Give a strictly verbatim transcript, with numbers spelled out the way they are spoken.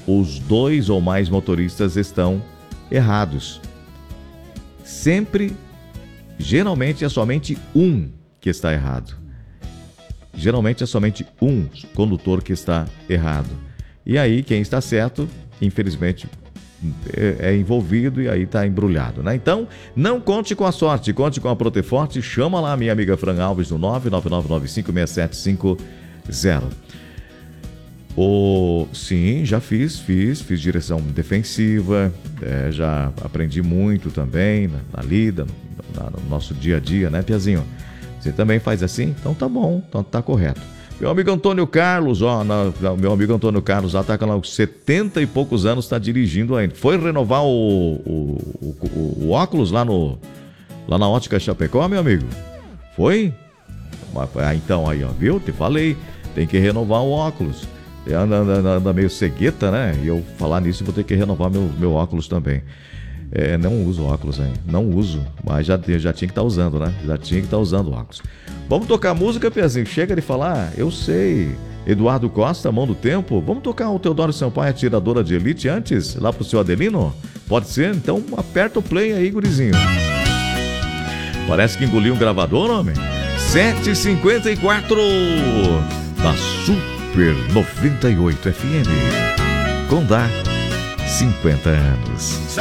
os dois ou mais motoristas estão errados. Sempre, geralmente é somente um que está errado. Geralmente é somente um condutor que está errado. E aí quem está certo, infelizmente, é envolvido e aí está embrulhado, né? Então, não conte com a sorte, conte com a Proteforte. Chama lá a minha amiga Fran Alves no nove nove nove nove cinco seis sete cinco zero. O... Sim, já fiz, fiz, fiz direção defensiva, é, já aprendi muito também na, na lida, no, no nosso dia a dia, né, Piazinho? Você também faz assim? Então tá bom, então tá correto. Meu amigo Antônio Carlos, ó, na, meu amigo Antônio Carlos já tá com setenta e poucos anos, está dirigindo ainda. Foi renovar o, o, o, o óculos lá, no, lá na Ótica Chapecó, meu amigo? Foi? Ah, então, aí, ó, viu? Te falei, tem que renovar o óculos. Anda, anda, anda meio cegueta, né? E eu falar nisso, vou ter que renovar meu, meu óculos também. É, não uso óculos ainda, não uso, mas já, já tinha que estar tá usando, né? Já tinha que estar tá usando óculos. Vamos tocar música, Piazinho? Chega de falar, eu sei. Eduardo Costa, Mão do Tempo. Vamos tocar o Teodoro Sampaio, Atiradora de Elite, antes, lá pro seu Adelino? Pode ser? Então aperta o play aí, gurizinho. Parece que engoliu um gravador, homem. sete e cinquenta e quatro da Super noventa e oito F M. Condá, cinquenta anos.